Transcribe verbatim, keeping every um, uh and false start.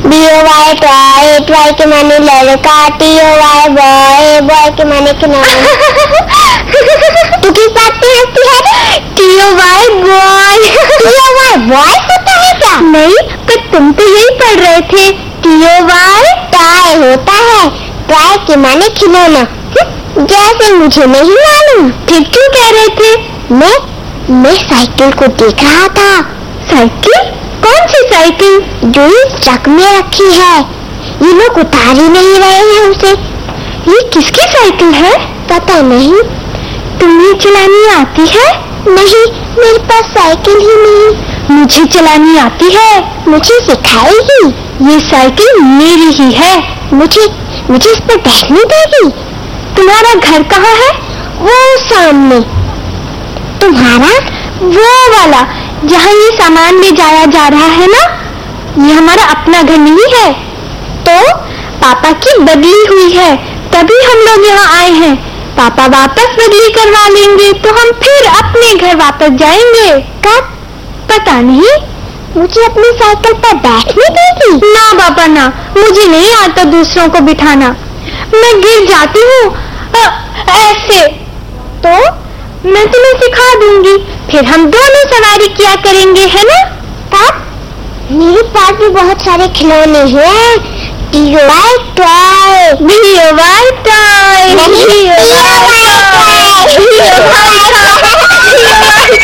B O Y toy, toy के माने लड़का, T O Y boy, boy के माने खिलौना। तू किस बात पे हंसती है? T O Y boy. T O Y boy होता है क्या? नहीं, पर तुम तो यही पढ़ रहे थे। टी ओ वाई टॉय होता है, टॉय के माने खिलौना। जैसे मुझे नहीं मालूम। ठीक क्यों कह रहे थे? मैं मैं साइकिल को देख रहा था। साइकिल? कौन सी साइकिल? जो इस ट्रक में रखी है। ये लोग उतार ही नहीं रहे हैं उसे। ये किसकी साइकिल है? पता नहीं। तुम्हें चलानी आती है? नहीं, मेरे पास साइकिल ही नहीं। मुझे चलानी आती है। मुझे सिखाएगी? ये साइकिल मेरी ही है। मुझे मुझे इस पर बैठने देगी? तुम्हारा घर कहाँ है? वो सामने। तुम्हारा? वो वाला जहाँ ये सामान ले जाया जा रहा है ना। ये हमारा अपना घर नहीं है। तो पापा की बदली हुई है, तभी हम लोग यहाँ आए हैं। पापा वापस बदली करवा लेंगे तो हम फिर अपने घर वापस जाएंगे। कब? पता नहीं। मुझे अपनी साइकिल पर बैठने देगी? ना पापा ना, मुझे नहीं आता दूसरों को बिठाना। मैं गिर जाती हूँ ऐसे। तो मैं तुम्हें सिखा दूंगी, फिर हम दोनों सवारी किया करेंगे, है ना? तब मेरे पास भी बहुत सारे खिलौने हैं। T O Y toy, B O Y toy, T O Y toy, B O Y toy.